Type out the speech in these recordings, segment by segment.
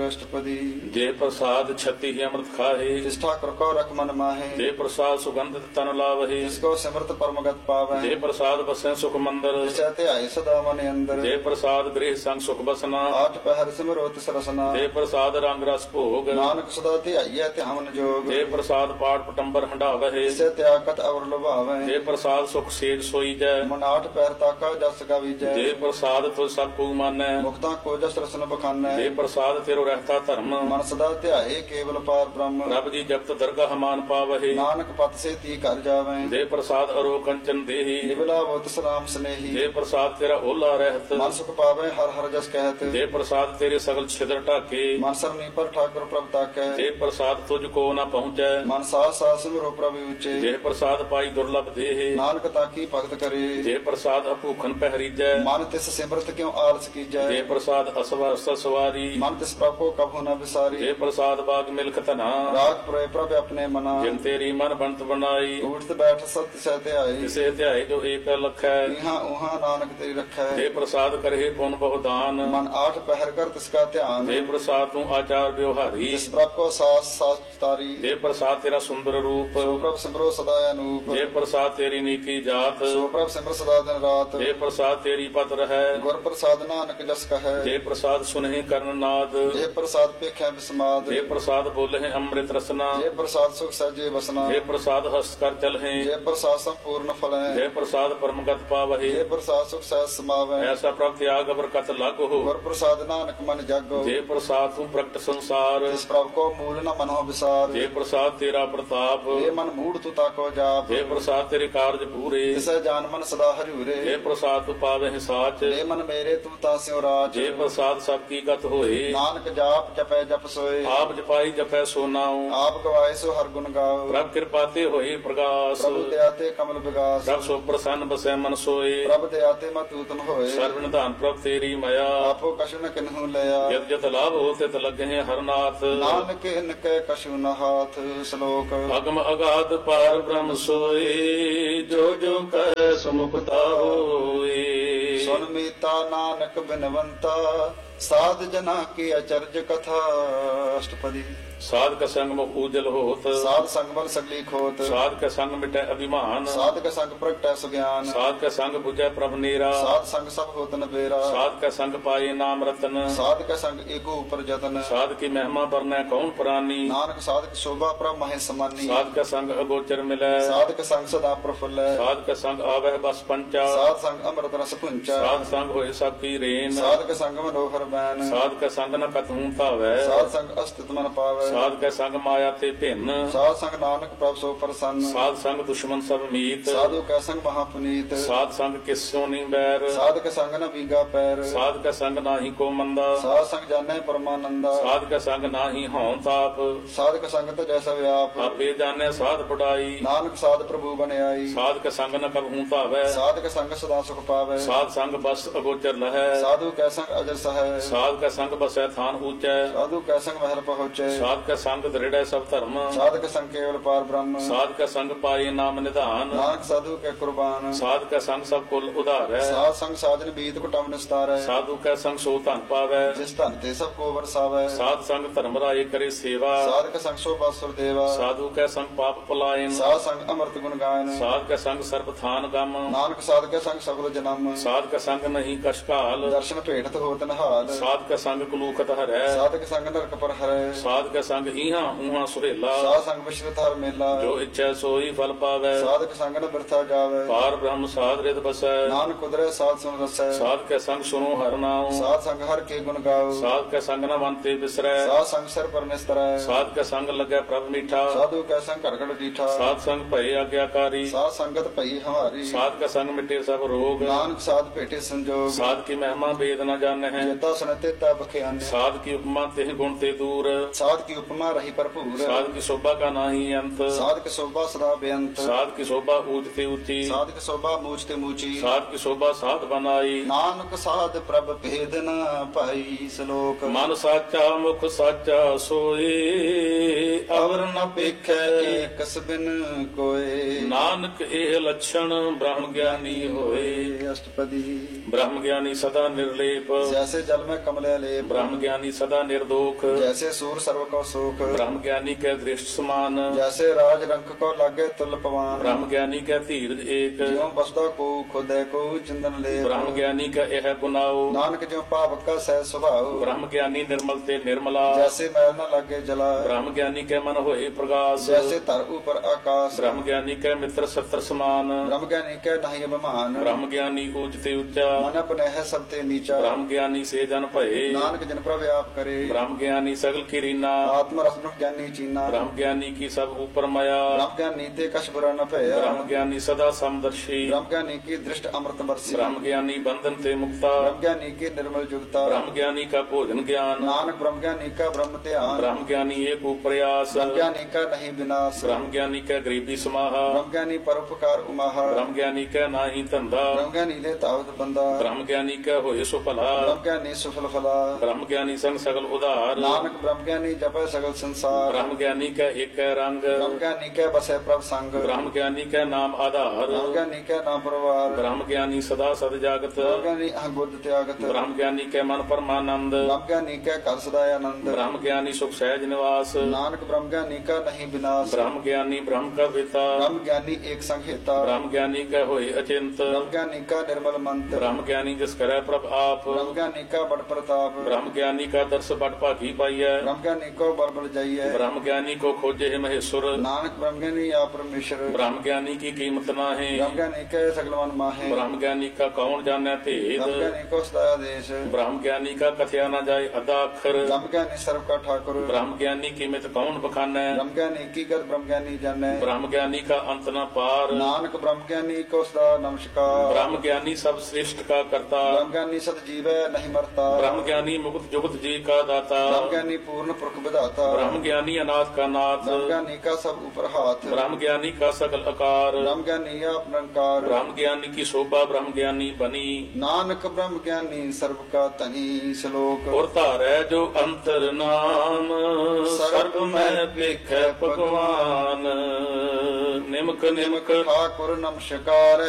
अष्टपदी। जे प्रसाद छति ही अमृत खाहे, जिस ठाकुर को रख मन माहे, जे प्रसाद सुगंधित तन लावहे, जिसको सिमरत परमगत पावे, जे प्रसाद बसे सुख मंदिर, जिसे ध्याए सदा मन अंदर, जे प्रसाद गृह संग सुख बसना, आठ पहर सिमरो तिस रसना, जे प्रसाद रंग रस भोग, नानक सदा ध्याइए ध्यान जोग, जे प्रसाद पाठ पटंबर हंडावहे, जिसे त्यागत अवर लुभावे, जे प्रसाद सुख सेज सोई जय, मन आठ पहर ताका जस गावीजै, जे प्रसाद तुझ सब को मानै, मुक्ता को जस रसन बखानै, जे प्रसाद तेरो रहता धर्म, मन सदा ध्याए केवल पार ब्रह्म, रब जी जपत दरगाह मान पावहे, नानक पत से ती कर जावे, जे प्रसाद अरो कंचन देही, निबला वो तिस राम स्नेही, जे प्रसाद तेरा ओला रहत, मन सुख पावे हर हर जस कहत, जे प्रसाद तेरे सगल छिद्र ढाके, मन सरनी पर ठाकुर प्रभ ताकै, जे प्रसाद तुझको न पहुँचै, मन सास सास सिमरो प्रभु ऊंचे, जे प्रसाद पाई दुर्लभ देहे, नानक ताकी भगत करे, जे प्रसाद अभूखन पहरीजै, मन तिस सिमरत क्यों आलस कीजै, जे प्रसाद असवर सवारी, मन तिस प्रभु को कभू न विसारी, जे प्रसाद बाग मिल्क तना, राग पुरे प्रभ अपने मना, जिन तेरी मन बनत बनाई, उठत बैठ सत्य सहते आई, जिसे ध्याय जो एक लख है, इहाँ उहाँ नानक तेरी रखै, जे प्रसाद करहे पुन बहुदान, मन आठ पहर कर तिसका ध्यान, जे प्रसाद तू आचार व्यवहारी, जिस प्रभ को सास सास तारी, जे प्रसाद तेरा सुंदर रूप, सो प्रभ सिमरो सदा अनूप, जे प्रसाद तेरी नीकी जात, सो प्रभ सिमर सदा दिन रात, जे प्रसाद तेरी पत रहै, गुर प्रसाद नानक जस कहै, जे प्रसाद सुनहि कर्ण नाद, जे प्रसाद पेख्या विस्माद, जे प्रसाद बोलहि अमृत रसना, जे प्रसाद सुख सहजे बसना, जे प्रसाद हस्त कर चलहि, जे प्रसाद संपूर्ण फल है, जे प्रसाद परमगत पावहि, जे प्रसाद सुख सहज समावे, ऐसा प्रभ त्याग बरकत लागो, गुर प्रसाद नानक मन जागो, जे प्रसाद तू प्रगट संसार, जिस प्रभ को मूल न मनो विसार, जे प्रसाद तेरा प्रताप, जे मन मूढ़ तू ताको जाप, जे प्रसाद तेरे कार्य पूरे, जिसे जान मन सदा हरिउरे, जे प्रसाद तू पावहि साच, जे मन मेरे तू तास्यो राज, जे प्रसाद सबकी गत होए, नानक जाप जपै जप सोए, आप जपाई जपै सो नाउ, आप गवाए सो हर गुण गाओ, प्रभ कृपा ते होए प्रकाश, प्रभु दयाते कमल विगास, प्रभ सो प्रसन्न बसै मन सोए, प्रभ दयाते मत उत्तम होए, सर्व निधान प्रभ तेरी माया, आपो कछु न किन्हु लया, जत जत लाभ होते त लगे हरनाथ, नानक इनके कछु न हाथ। श्लोक अगम अगाध पार ब्रह्म सोए, जो जो कह सुमुखता होए, सुन मीता नानक बिनवंता, साध जना की अचर्ज कथा। अष्टपदी। साध का संग मुख उजल होत, साध संग बल सगली खोत, साध का संग मिटै अभिमान, साध का संग प्रगटै सुज्ञान, साध का संग बुझै प्रभ नीरा, साध संग सब होत न बेरा, साध का संग पाए नाम रतन, साध का संग एको ऊपर जतन, साध की महिमा बरनै कौन प्राणी, नानक साध की शोभा प्रभ महे समानी, साध का संग अगोचर मिलै, साध का संग सदा प्रफुल्ल, साध का संग आवह बस पंचा, साध संग अमृत रस पुंचा, साध संग होए सब की रेन, साध का संग मनोहर बैन, साध का संग न कतहूं पावै, साध संग अस्तित्व मन पावै, साध का संग माया ते भिन्न, साध संग नानक प्रभ सो प्रसन्न, साध संग दुश्मन सब मीत, साधु का संग महापुनीत, साध संग किस्यो नी बैर, साध का संग न बीगा पैर, साध का संग नाही को मंदा, साध संग जाने परमानंदा, साध का संग नाही हों ताप, साध का संग तो जैसा व्याप, आपे जाने साध पढ़ाई, नानक साध प्रभु बन आई, साध का संग न कबहूं पावै, साध का संग सदा सुख पावे, साध संग बस अगोचर लहै, साधु का संग अजर सह, साध का संग बसै थान ऊंचै, साधु का संग महल पहुँचे, साध का संग दृढ़ सब धर्म, साध का संग केवल पार ब्रह्म, साध का संग पाए नाम निधान, नानक साधु के कुर्बान, साध का संग सब कुल उधार है, साध संग साधन बीत कुटम निस्तार है, साधु का संग सो धन पावै, जिस धन ते सब को बरसावे, साध संग धर्म राय करे सेवा, साध का संग सो बासुर देवा, साधु का संग पाप पलायन, साध संग अमृत गुण गायन, साध का संग सर्व थान गम, नानक साध के संग सगल जन्म, साध का संग नहीं कश काल, दर्शन भेटत होत नहाल, साध का संग कुलूखत हरै, साध के संग नरक पर हरै, साध का संग इहां उहां सुरेला, साध संग मिश्रित हर मेला, जो इच्छा सोई फल पावै, साध के संग न बिरथा जावे, पार ब्रह्म साध रित बसै, नानक उदरे साध सुन रसै, साध के संग सुनो हर नाम, साध संग हर के गुण गाओ, साध के संग न बनते बिसरै, साध संग सिर पर निस्तरै, साध के संग लगे प्रभ मीठा, साधु का संग घड़घड़ डीठा, साध संग भय आज्ञाकारी, साध संगत पई हमारी, साध का संग मिटे सब रोग, नानक साध भेटे संजोग, साध की महिमा वेद न जाने हैं, जेता सुनते ता बख्यान, साध की उपमा तेह गुण ते दूर, साध की उपमा रही भरपूर, साध की शोभा का नाही अंत, साध की शोभा सदा बेअंत, साध की शोभा ऊंचते ऊंची, साध की शोभा मूझते मूची, साध की शोभा साध बनाई, नानक साध प्रभ भेद न पाई। श्लोक मन साचा मुख साचा सोए, अवर न पेखै एक बिन कोय, नानक एह लक्षण ब्रह्म ज्ञानी होए। अष्टपदी। ब्रह्म ज्ञानी सदा निर्लेप, जैसे जल जल में कमले लेप ब्रह्म ज्ञानी सदा निर्दोख जैसे सूर सर्व को सुख ब्रह्म ज्ञानी के दृष्ट समान जैसे राज रंक को लागे तुल पवान ब्रह्म ज्ञानी का धीरज एक ज्यों बसदा को खुदे को चिंदन ले ब्रह्म ज्ञानी का यह गुनाओ नानक ज्यों पावक का सह स्वभाव ब्रह्म ज्ञानी निर्मल ते निर्मला जैसे मैल न लागे जला ब्रह्म ज्ञानी के मन होए प्रकाश जैसे तर ऊपर आकाश ब्रह्म ज्ञानी के मित्र सत्र समान ब्रह्म ज्ञानी के नहीं अभिमान ब्रह्म ज्ञानी ऊंचते ऊंचा मन अपने है सबते नीचा ब्रह्म ज्ञानी से जन भये नानक जन पर व्याप करे ब्रह्म ज्ञानी सगल की रीना आत्म रस ब्रह्म ज्ञानी चीना ब्रह्म ज्ञानी की सब ऊपर माया ब्रह्म ज्ञानी ते कश बुरा न भया ब्रह्म ज्ञानी सदा समदर्शी ब्रह्म ज्ञानी की दृष्ट अमृत बरसी ब्रह्म ज्ञानी बंधन ते मुक्ता ब्रह्म ज्ञानी की निर्मल जुगता ब्रह्म ज्ञानी का भोजन ज्ञान नानक ब्रह्म ज्ञानी का ब्रह्म ध्यान ब्रह्म ज्ञानी एक प्रयास ब्रह्म ज्ञानी का नहीं विनाश ब्रह्म ज्ञानी का गरीबी समाहा ब्रह्म ज्ञानी परोपकार उमाहा ब्रह्म ज्ञानी का नाही धंधा ब्रह्म ज्ञानी ले तावत बंदा ब्रह्म ज्ञानी का होए सुफला ब्रह्म ज्ञानी सुफल फला ब्रह्म ज्ञानी संग सगल उदार नानक ब्रह्म ज्ञानी जपे सगल संसार ब्रह्म ज्ञानी का एक रंग ब्रह्म ज्ञानी के बसे प्रभ संग ब्रह्म ज्ञानी का नाम आधार ब्रह्म ज्ञानी के नाम परवार ब्रह्म ज्ञानी सदा सद जागत ब्रह्म ज्ञानी अहबुद्ध त्यागत ब्रह्म ज्ञानी के मन परमानंद ब्रह्म ज्ञानी के कर सदायानंद ब्रह्म ज्ञानी सुख सहज निवास नानक ब्रह्म ज्ञानी का नहीं विनाश ब्रह्म ज्ञानी ब्रह्म का पिता ब्रह्म ज्ञानी एक संहिता ब्रह्म ज्ञानी का होए अचिंत ब्रह्म ज्ञानी का निर्मल मंत्र ब्रह्म ज्ञानी जिस करे प्रभ आप ब्रह्म ज्ञानी का बड़ प्रताप ब्रह्म ज्ञानी का दर्श बट भागी पाइय ब्रह्म ज्ञानी को बल बल जाइए ब्रह्म ज्ञानी को खोजे है महेश्वर नानक ब्रह्म ज्ञानी या परमेश्वर ब्रह्म ज्ञानी की कीमत ना है ब्रह्म ज्ञानी के सगल मन माहे ब्रह्म ज्ञानी का कौन जाने भेद ब्रह्म ज्ञानी को सदा देश ब्रह्म ज्ञानी का कथया न जाए अदा अक्षर ब्रह्म ज्ञानी सर्व का ठाकुर ब्रह्म ज्ञानी कीमत कौन बखाने ब्रह्म ज्ञानी की गत ब्रह्म ज्ञानी जाने ब्रह्म ज्ञानी का अंत न पार नानक ब्रह्म ज्ञानी को सदा नमस्कार ब्रह्म ज्ञानी सब श्रेष्ठ का करता ब्रह्म ज्ञानी सद जीव नहीं मरता ब्रह्म ज्ञानी मुक्त जुगत जी का दाता ब्रह्म ज्ञानी पूर्ण पुरख विधाता ब्रह्म ज्ञानी अनाथ का नाथ ब्रह्म ज्ञानी का सब ऊपर हाथ ब्रह्म ज्ञानी का सकल आकार ब्रह्म ज्ञानी आप निरंकार ब्रह्म ज्ञानी की शोभा ब्रह्म ज्ञानी बनी नानक ब्रह्म ज्ञानी सर्व का तनी श्लोक और तारै जो अंतर नाम सर्व में पेख भगवान निमक निमक ठाकुर नमस्कार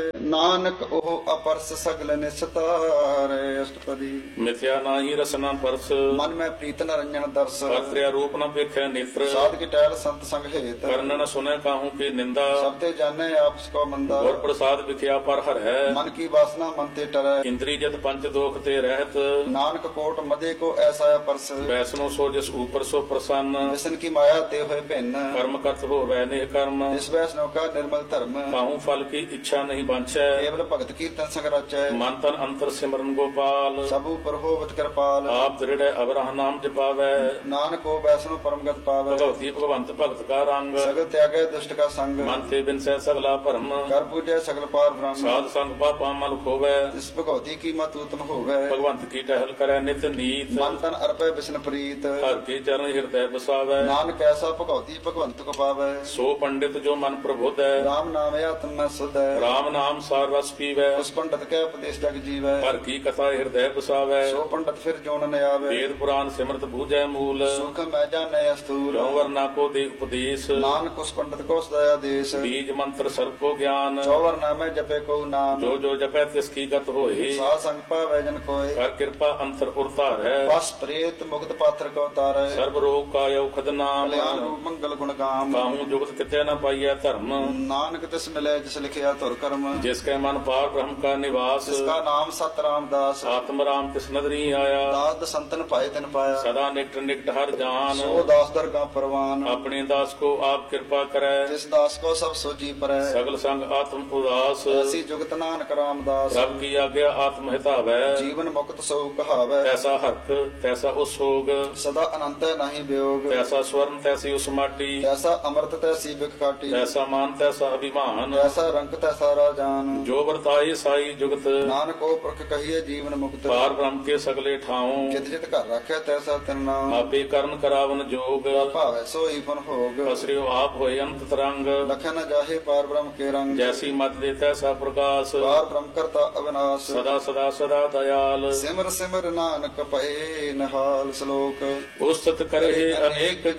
नानक ओह अपरस सगल निस्तार अष्टपदी मिथ्या नाही रसना परस मन में प्रीत न रंजन दर्श कर्त्या रूप न पेखे नेत्र साध की टहल संत संग हेत कर्ण न सुने काहू की निंदा सबते जाने आपस को मंदा और प्रसाद विख्या पर हर है मन की वासना मन ते टरै इंद्री जत पंच दोख ते रहत नानक कोट मदे को ऐसा परस वैष्णो सो जिस ऊपर सो प्रसन्न विष्णु की माया ते हुए भिन्न कर्म करत हो वैने कर्म इस वैष्णव का निर्मल धर्म काहू फल की इच्छा नहीं बांछै केवल भगत कीर्तन संग रचै मन तन अंतर सिमरन गोपाल सब ऊपर होवत कृपाल आप दृढ़ अवरह नाम जपावै नानक को वैष्णव परम गत पावै भगवती भगवंत भगत का रंग सगल त्यागे दुष्ट का संग मन ते बिन सै सगला भरम कर पूजै सगल पार ब्रह्म साध संग पापा मल खोवै इस भगवती की मत उत्तम होवै भगवंत की टहल करे नित नीत मन तन अर्पै विष्णु प्रीत हर के चरण हृदय बसावै नानक ऐसा भगवती भगवंत को पावै सो पंडित जो मन प्रबुद्ध है राम नाम आत्म में सुध है राम नाम सार रस पीवै उस पंडित के उपदेश जग जीवै हर की कथा हृदय बसावै सो पंडित फिर जोन न आवे वेद पुराण सिमरत बूझै मूल सुख मैं जाने अस्तूल क्यों वरना को दे उपदेश नानक उस पंडित को सदया देश बीज मंत्र सर्व को ज्ञान चौवर नामे जपे को नाम जो जो जपै तिसकी गत होए साध संग पावै जन कोय कर कृपा अंतर उरतार है बस प्रेत मुक्त पात्र को तारै सर्व रोग का औखद नाम कल्याण रूप मंगल गुण गाम काहू जुगत किते न पाइय धर्म नानक तिस मिले जिस लिखिया तुर कर्म जिसके मन पार ब्रह्म का निवास जिसका नाम सत रामदास आत्म राम तिस नदरी आया दास संतन पाए तिन पाया सदा निकट निकट हर जान सो दास दरगा परवान अपने दास को आप कृपा करे जिस दास को सब सोची परै सगल संग आत्म उदास ऐसी जुगत नानक रामदास रब की आज्ञा आत्म हितावै जीवन मुक्त सो कहावै तैसा हर्क तैसा उसोग सदा अनंत नहीं वियोग तैसा स्वर्ण तैसी उस माटी तैसा अमृत तैसी बिक काटी तैसा मान तैसा अभिमान तैसा रंग तैसा राजान जो वर्ताए साई जुगत नानक को पुरख कहिए जीवन मुक्त पार ब्रह्म के सगले ठाऊं जित जित घर रखे तैसा तिन नाम आपे कर्ण करावन जोग भावै सोई फन भोग असरियो आप होए अंत तरंग लख न जाहे पार ब्रह्म के रंग जैसी मत दे तैसा प्रकाश पार ब्रह्म करता अविनाश सदा सदा सदा दयाल सिमर सिमर नानक पए नहाल श्लोक उस्तत करे अनेक